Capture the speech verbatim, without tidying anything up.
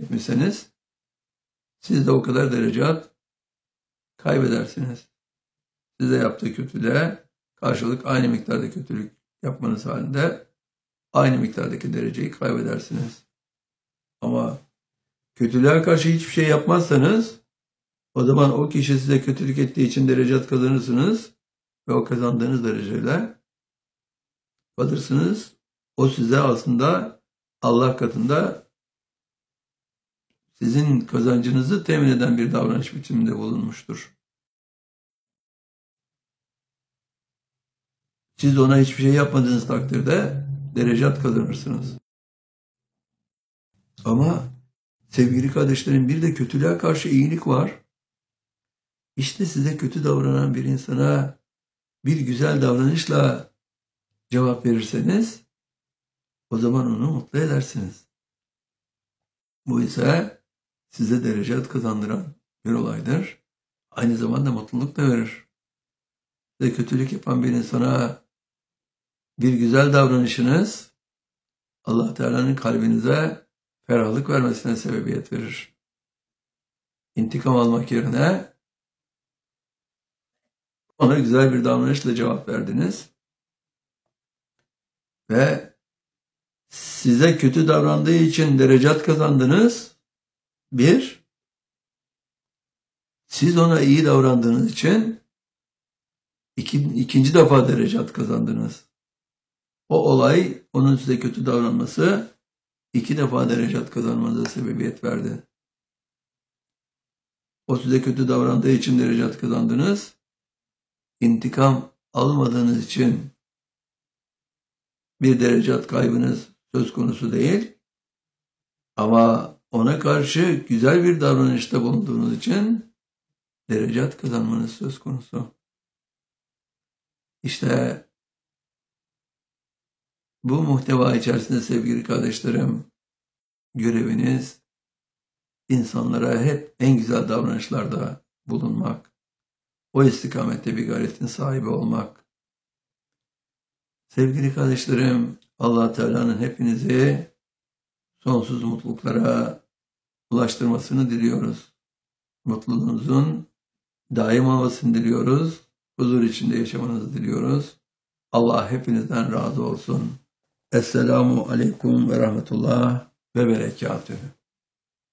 etmişseniz siz de o kadar derecat kaybedersiniz. Size yaptığı kötülüğe karşılık aynı miktarda kötülük yapmanız halinde aynı miktardaki dereceyi kaybedersiniz. Ama kötülüğe karşı hiçbir şey yapmazsanız o zaman o kişi size kötülük ettiği için derecat kazanırsınız ve o kazandığınız dereceyle kalırsınız. O size aslında Allah katında sizin kazancınızı temin eden bir davranış biçiminde bulunmuştur. Siz ona hiçbir şey yapmadığınız takdirde derecat kazanırsınız. Ama sevgili kardeşlerim, bir de kötülüğe karşı iyilik var. İşte size kötü davranan bir insana bir güzel davranışla cevap verirseniz o zaman onu mutlu edersiniz. Bu ise size derecat kazandıran bir olaydır. Aynı zamanda mutluluk da verir. Size kötülük yapan bir insana bir güzel davranışınız Allah Teala'nın kalbinize ferahlık vermesine sebebiyet verir. İntikam almak yerine ona güzel bir davranışla cevap verdiniz ve size kötü davrandığı için derecat kazandınız. Bir, siz ona iyi davrandığınız için iki, ikinci defa derecat kazandınız. O olay, onun size kötü davranması iki defa derecat kazanmanıza sebebiyet verdi. O size kötü davrandığı için derecat kazandınız. İntikam almadığınız için bir derecat kaybınız söz konusu değil. Ama ona karşı güzel bir davranışta bulunduğunuz için derecat kazanmanız söz konusu. İşte bu muhteva içerisinde sevgili kardeşlerim, göreviniz insanlara hep en güzel davranışlarda bulunmak, o istikamette bir gayretin sahibi olmak. Sevgili kardeşlerim, Allah Teala'nın hepinizi sonsuz mutluluklara ulaştırmasını diliyoruz. Mutluluğunuzun daim olmasını diliyoruz. Huzur içinde yaşamanızı diliyoruz. Allah hepinizden razı olsun. Esselamu aleyküm ve rahmetullah ve berekatühü.